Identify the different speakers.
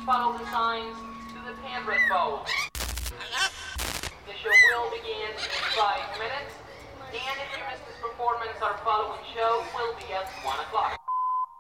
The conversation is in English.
Speaker 1: follow the signs to the Penrith Bowl. The show will begin in 5 minutes, and if you miss this performance, our following show will be at 1 o'clock.